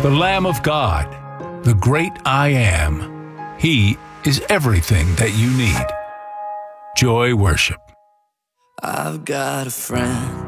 The Lamb of God, the great I Am. He is everything that you need. Joy Worship. I've got a friend